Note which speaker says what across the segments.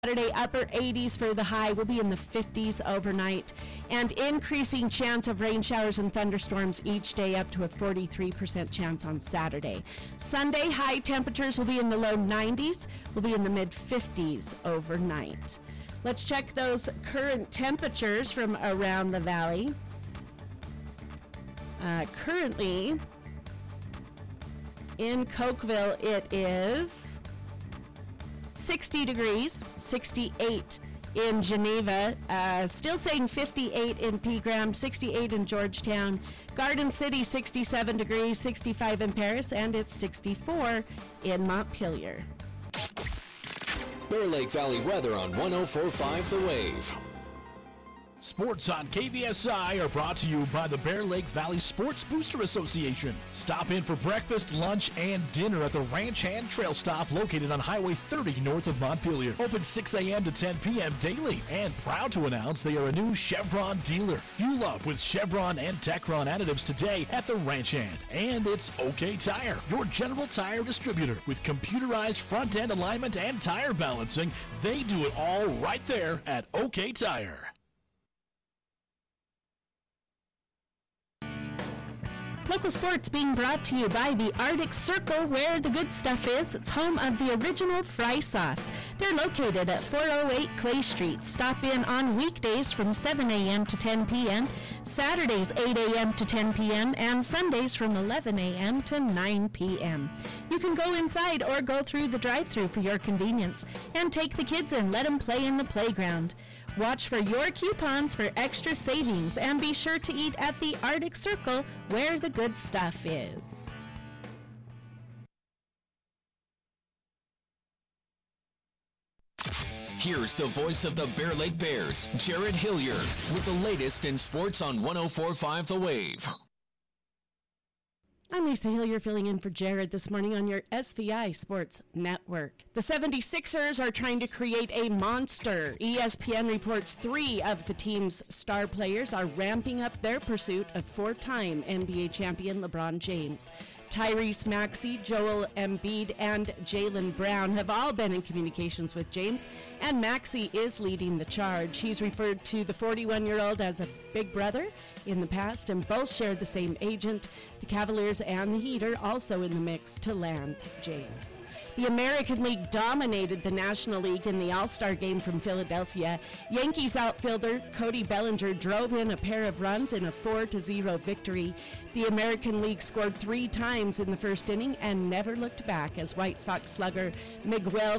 Speaker 1: Saturday, upper 80s for the high. Will be in the 50s overnight. And increasing chance of rain showers and thunderstorms each day, up to a 43% chance on Saturday. Sunday, high temperatures will be in the low 90s. Will be in the mid-50s overnight. Let's check those current temperatures from around the valley. Currently, in Cokeville, it is 60 degrees, 68 in Geneva, still saying 58 in Pegram, 68 in Georgetown, Garden City 67 degrees, 65 in Paris, and it's 64 in Montpelier.
Speaker 2: Bear Lake Valley weather on 104.5 The Wave.
Speaker 3: Sports on KVSI are brought to you by the Bear Lake Valley Sports Booster Association. Stop in for breakfast, lunch, and dinner at the Ranch Hand Trail Stop located on Highway 30 north of Montpelier. Open 6 a.m. to 10 p.m. daily. And proud to announce they are a new Chevron dealer. Fuel up with Chevron and Techron additives today at the Ranch Hand. And it's OK Tire, your general tire distributor. With computerized front-end alignment and tire balancing, they do it all right there at OK Tire.
Speaker 1: Local sports being brought to you by the Arctic Circle, where the good stuff is. It's home of the original fry sauce. They're located at 408 Clay Street. Stop in on weekdays from 7 a.m. to 10 p.m., Saturdays 8 a.m. to 10 p.m., and Sundays from 11 a.m. to 9 p.m. You can go inside or go through the drive-thru for your convenience, and take the kids in. Let them play in the playground. Watch for your coupons for extra savings, and be sure to eat at the Arctic Circle, where the good stuff is.
Speaker 2: Here's the voice of the Bear Lake Bears, Jared Hillier, with the latest in sports on 104.5 The Wave.
Speaker 1: I'm Lisa Hillier filling in for Jared this morning on your SVI Sports Network. The 76ers are trying to create a monster. ESPN reports 3 of the team's star players are ramping up their pursuit of 4-time NBA champion LeBron James. Tyrese Maxey, Joel Embiid, and Jaylen Brown have all been in communications with James, and Maxey is leading the charge. He's referred to the 41-year-old as a big brother in the past, and both shared the same agent. The Cavaliers and the Heat are also in the mix to land James. The American League dominated the National League in the All-Star game from Philadelphia. Yankees outfielder Cody Bellinger drove in a pair of runs in a 4-0 victory. The American League scored 3 times in the first inning and never looked back as White Sox slugger Miguel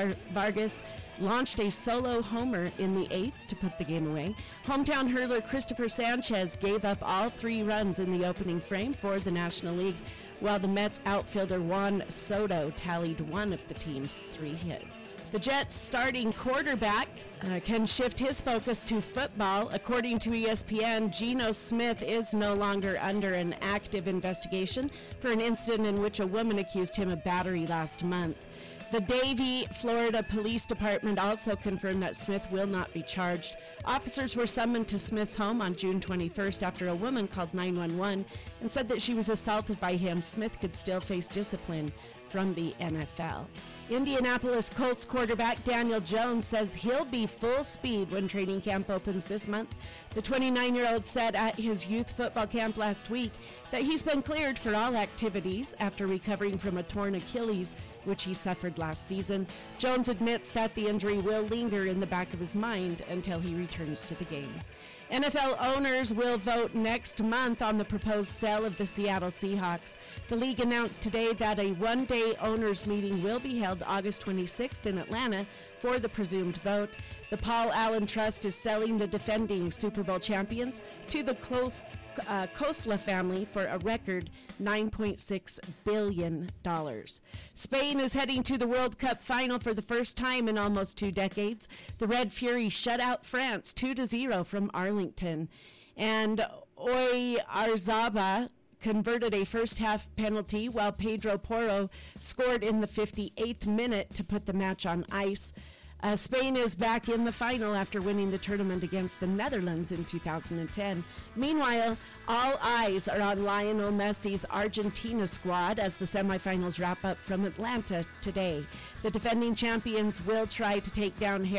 Speaker 1: Vargas launched a solo homer in the 8th to put the game away. Hometown hurler Christopher Sanchez gave up all 3 runs in the opening frame for the National League, while the Mets outfielder Juan Soto tallied one of the team's 3 hits. The Jets' starting quarterback can shift his focus to football. According to ESPN, Geno Smith is no longer under an active investigation for an incident in which a woman accused him of battery last month. The Davie, Florida Police Department also confirmed that Smith will not be charged. Officers were summoned to Smith's home on June 21st after a woman called 911 and said that she was assaulted by him. Smith could still face discipline from the NFL. Indianapolis Colts quarterback Daniel Jones says he'll be full speed when training camp opens this month. The 29-year-old said at his youth football camp last week that he's been cleared for all activities after recovering from a torn Achilles, which he suffered last season. Jones admits that the injury will linger in the back of his mind until he returns to the game. NFL owners will vote next month on the proposed sale of the Seattle Seahawks. The league announced today that a one-day owners meeting will be held August 26th in Atlanta for the presumed vote. The Paul Allen Trust is selling the defending Super Bowl champions to the Khosla family for a record $9.6 billion. Spain is heading to the World Cup final for the first time in almost 2 decades. The Red Fury shut out France 2-0 from Arlington. And Oyarzabal converted a first-half penalty while Pedro Porro scored in the 58th minute to put the match on ice. Spain is back in the final after winning the tournament against the Netherlands in 2010. Meanwhile, all eyes are on Lionel Messi's Argentina squad as the semifinals wrap up from Atlanta today. The defending champions will try to take down